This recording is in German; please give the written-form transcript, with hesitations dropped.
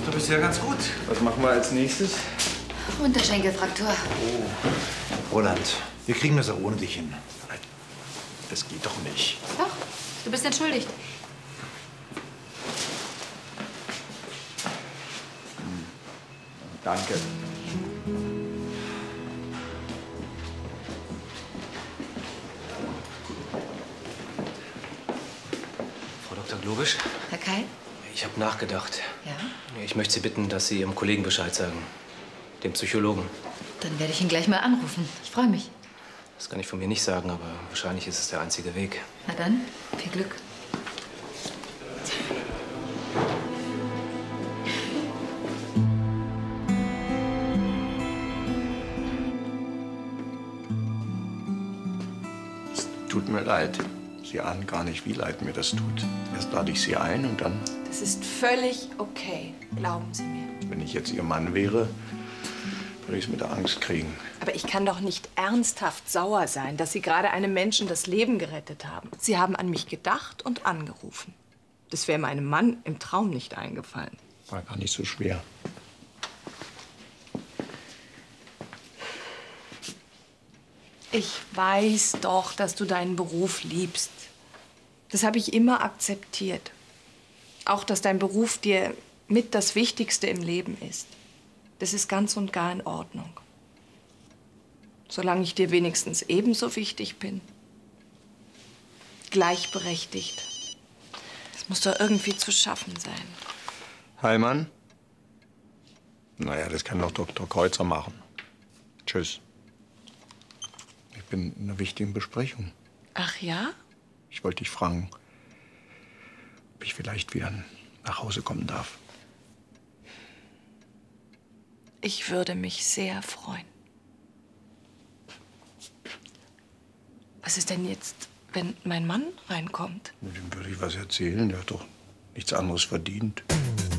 doch bisher ganz gut. Was machen wir als nächstes? Unterschenkelfraktur. Oh, Roland, wir kriegen das auch ohne dich hin. Das geht doch nicht. Doch, du bist entschuldigt. Danke. Frau Dr. Globisch, Herr Keil? ich habe nachgedacht. Ja? Ich möchte Sie bitten, dass Sie Ihrem Kollegen Bescheid sagen, dem Psychologen. Dann werde ich ihn gleich mal anrufen. Ich freue mich. Das kann ich von mir nicht sagen, aber wahrscheinlich ist es der einzige Weg. Na dann, viel Glück. Tut mir leid. Sie ahnen gar nicht, wie leid mir das tut. Erst lade ich Sie ein und dann, Das ist völlig okay, glauben Sie mir. wenn ich jetzt Ihr Mann wäre, würde ich es mit der Angst kriegen. Aber ich kann doch nicht ernsthaft sauer sein, dass Sie gerade einem Menschen das Leben gerettet haben. Sie haben an mich gedacht und angerufen. Das wäre meinem Mann im Traum nicht eingefallen. War gar nicht so schwer. Ich weiß doch, dass du deinen Beruf liebst. Das habe ich immer akzeptiert. Auch, dass dein Beruf dir mit das Wichtigste im Leben ist. Das ist ganz und gar in Ordnung. Solange ich dir wenigstens ebenso wichtig bin. Gleichberechtigt. Das muss doch irgendwie zu schaffen sein. Heilmann? Naja, das kann doch Dr. Kreuzer machen. Tschüss. Ich bin in einer wichtigen Besprechung. Ach ja? Ich wollte dich fragen, ob ich vielleicht wieder nach Hause kommen darf. Ich würde mich sehr freuen. Was ist denn jetzt, wenn mein Mann reinkommt? Dem würde ich was erzählen. Der hat doch nichts anderes verdient.